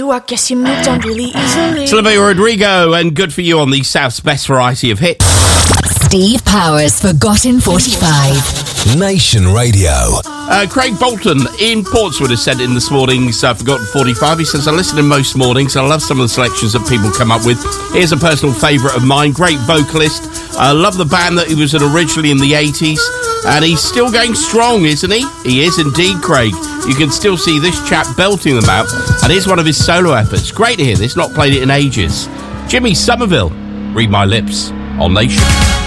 I guess you moved on really easily. It's Olivia Rodrigo and Good For You on the South's best variety of hits. Steve Powers, Forgotten 45. Nation Radio. Craig Bolton in Portswood has sent in this morning's Forgotten 45. He says, I listen in most mornings. I love some of the selections that people come up with. Here's a personal favourite of mine. Great vocalist. I love the band that he was in originally in the 80s. And he's still going strong, isn't he? He is indeed, Craig. You can still see this chap belting them out. And here's one of his solo efforts. Great to hear this. Not played it in ages. Jimmy Somerville, Read My Lips on Nation.